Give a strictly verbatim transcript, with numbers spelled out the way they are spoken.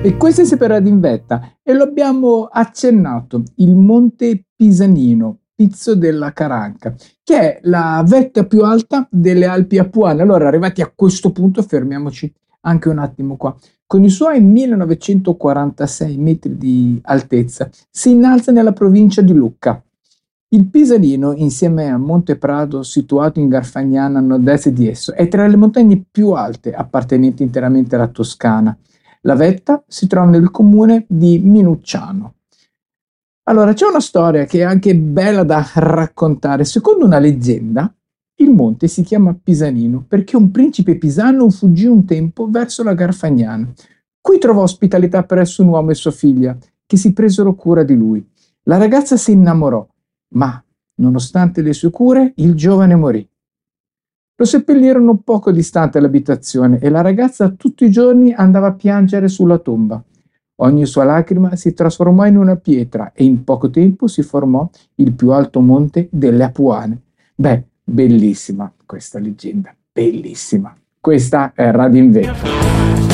E questo è sempre Radinvetta e lo abbiamo accennato, il Monte Pisanino, Pizzo della Caranca, che è la vetta più alta delle Alpi Apuane. Allora, arrivati a questo punto, fermiamoci anche un attimo qua. Con i suoi millenovecentoquarantasei metri di altezza, si innalza nella provincia di Lucca. Il Pisanino, insieme al Monte Prado, situato in Garfagnana a nord-est di esso, è tra le montagne più alte appartenenti interamente alla Toscana. La vetta si trova nel comune di Minucciano. Allora, c'è una storia che è anche bella da raccontare. Secondo una leggenda, il monte si chiama Pisanino perché un principe pisano fuggì un tempo verso la Garfagnana. Qui trovò ospitalità presso un uomo e sua figlia, che si presero cura di lui. La ragazza si innamorò, ma, nonostante le sue cure, il giovane morì. Lo seppellirono poco distante dall'abitazione e la ragazza tutti i giorni andava a piangere sulla tomba. Ogni sua lacrima si trasformò in una pietra e in poco tempo si formò il più alto monte delle Apuane. Beh, bellissima questa leggenda, bellissima. Questa è Radinvetta.